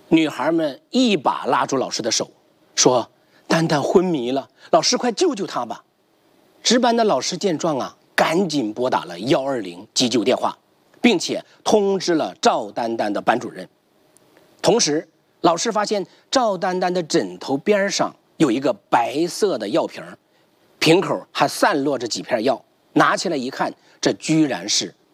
女孩们一把拉住老师的手，说：“丹丹昏迷了，老师快救救她吧！”值班的老师见状啊，赶紧拨打了120急救电话，并且通知了赵丹丹的班主任。同时，老师发现赵丹丹的枕头边上有一个白色的药瓶，瓶口还散落着几片药。拿起来一看，这居然是